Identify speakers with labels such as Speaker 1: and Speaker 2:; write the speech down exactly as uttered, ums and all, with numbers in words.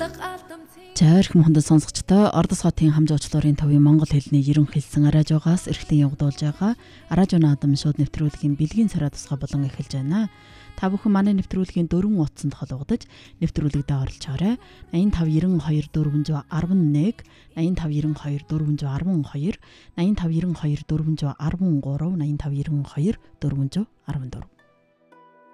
Speaker 1: За эрхэм хүндэт сонсогчдоо Ордос хотын хамж уучлалын төвийн монгол хэлний ерөнхийлсэн радиогоос эрхлэн явагдуулж байгаа радио наадам шууд нэвтрүүлгийн бэлгийн царай тусгай болон эхэлж байна. Та бүхэн манай нэвтрүүлгийн дөрвөн утсанд холбогдож нэвтрүүлэгдээ оролцоорой. найман тав девяносто хоёр дөрвөнзөө арван нэг, найман тав девяносто хоёр дөрвөнзөө арван хоёр, найман тав девяносто хоёр дөрвөнзөө арван гурав, найман тав девяносто хоёр дөрвөнзөө арван дөрв.